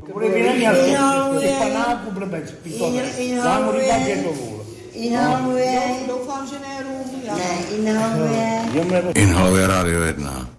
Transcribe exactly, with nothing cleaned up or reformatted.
Bude neměl těch panáků blbec, pitone. Dám mu říkat dědovůl. Inhaluje. Doufám, že ne rum. Ne, inhaluje. Inhaluje Rádio jedna.